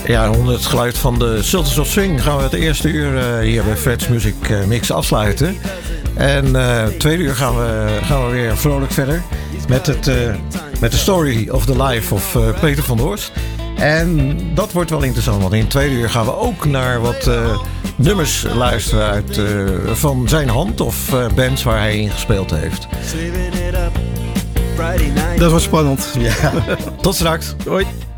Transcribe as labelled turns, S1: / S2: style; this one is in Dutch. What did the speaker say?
S1: Ja, onder het geluid van de Sultans of Swing gaan we het eerste uur hier bij Fred's Music Mix afsluiten. En het tweede uur gaan we weer vrolijk verder met de story of the life of Peter van der Horst. En dat wordt wel interessant, want in het tweede uur gaan we ook naar wat nummers luisteren van zijn hand of bands waar hij in gespeeld heeft.
S2: Dat was spannend.
S1: Ja. Tot straks.
S2: Hoi.